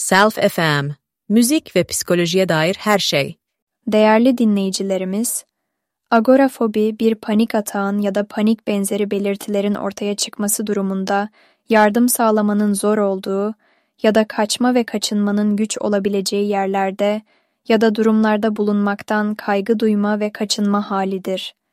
Self FM, müzik ve psikolojiye dair her şey. Değerli dinleyicilerimiz, agorafobi bir panik atağın ya da panik benzeri belirtilerin ortaya çıkması durumunda yardım sağlamanın zor olduğu ya da kaçma ve kaçınmanın güç olabileceği yerlerde ya da durumlarda bulunmaktan kaygı duyma ve kaçınma halidir.